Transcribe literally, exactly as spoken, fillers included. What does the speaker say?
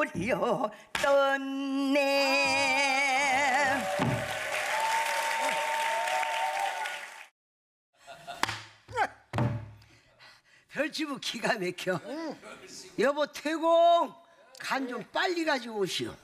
올렸던네. 별치부 기가 막혀. 여보 태공 간 좀 빨리 가지고 오시오.